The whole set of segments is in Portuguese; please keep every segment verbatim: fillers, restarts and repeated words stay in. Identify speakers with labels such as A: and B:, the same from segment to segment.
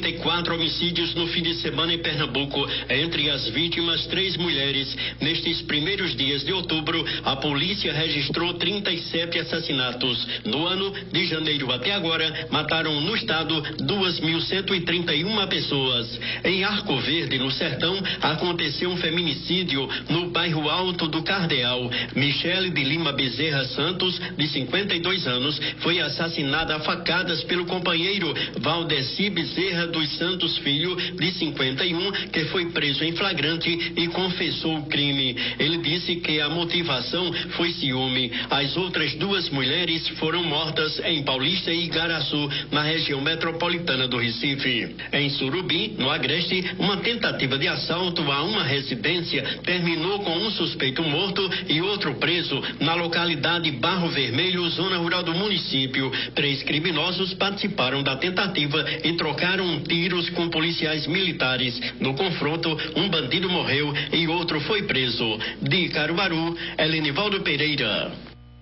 A: trinta e quatro homicídios no fim de semana em Pernambuco. Entre as vítimas, três mulheres. Nestes primeiros dias de outubro, a polícia registrou trinta e sete assassinatos. No ano de janeiro até agora, mataram no estado duas mil cento e trinta e uma pessoas. Em Arco Verde, no Sertão, aconteceu um feminicídio no bairro Alto do Cardeal. Michele de Lima Bezerra Santos, de cinquenta e dois anos, foi assassinada a facadas pelo companheiro Valdeci Bezerra dos Santos Filho, de cinquenta e um, que foi preso em flagrante e confessou o crime. Ele disse que a motivação foi ciúme. As outras duas mulheres foram mortas em Paulista e Igaraçu, na região metropolitana do Recife. Em Surubim, no Agreste, uma tentativa de assalto a uma residência terminou com um suspeito morto e outro preso na localidade Barro Vermelho, zona rural do município. Três criminosos participaram da tentativa e trocaram tiros com policiais militares. No confronto, um bandido morreu e outro foi preso. De Caruaru, Helenivaldo Pereira.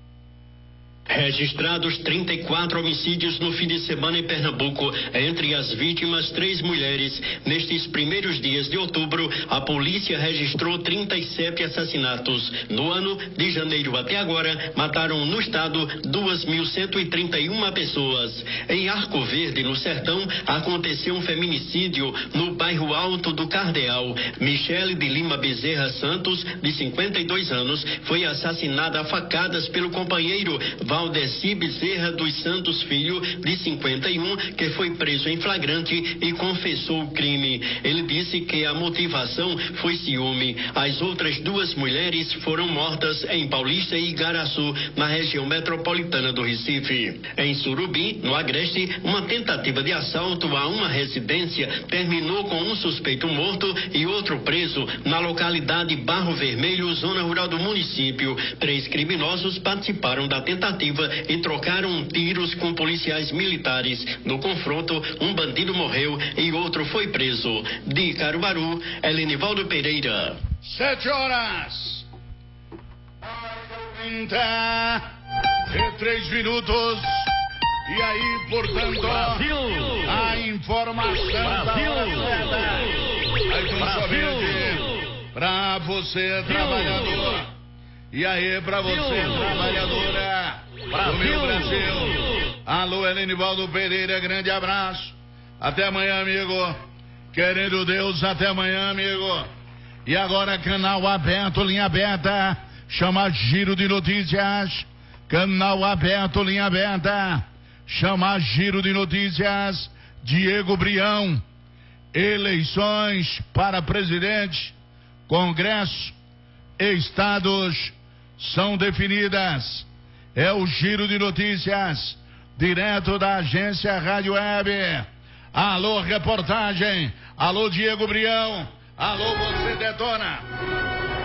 A: Registrados trinta e quatro homicídios no fim de semana em Pernambuco. Entre as vítimas, três mulheres. Nestes primeiros dias de outubro, a polícia registrou trinta e sete assassinatos. No ano de janeiro até agora, mataram no estado duas mil cento e trinta e uma pessoas. Em Arco Verde, no Sertão, aconteceu um feminicídio no bairro Alto do Cardeal. Michele de Lima Bezerra Santos, de cinquenta e dois anos, foi assassinada a facadas pelo companheiro Valdeci Bezerra dos Santos Filho, de cinquenta e um, que foi preso em flagrante e confessou o crime. Ele disse que a motivação foi ciúme. As outras duas mulheres foram mortas em Paulista e Igaraçu, na região metropolitana do Recife. Em Surubim, no Agreste, uma tentativa de assalto a uma residência terminou com um suspeito morto e outro preso na localidade Barro Vermelho, zona rural do município. Três criminosos participaram da tentativa e trocaram tiros com policiais militares. No confronto, um bandido morreu e outro foi preso. De Caruaru, Helenivaldo Pereira.
B: Sete horas. trinta e três minutos. E aí, portanto, Brasil. A informação Brasil. Da aí com somente pra você, trabalhador. E aí, pra você, trabalhadora. Brasil. Do meu Brasil. Alô, Helenivaldo Pereira, grande abraço. Até amanhã, amigo. Querendo Deus, até amanhã, amigo. E agora, canal aberto, linha aberta. Chama Giro de Notícias. Canal aberto, linha aberta. Chama Giro de Notícias. Diego Brião. Eleições para presidente, Congresso, estados são definidas. É o Giro de Notícias, direto da agência Rádio Web. Alô, reportagem. Alô, Diego Brião. Alô, você detona.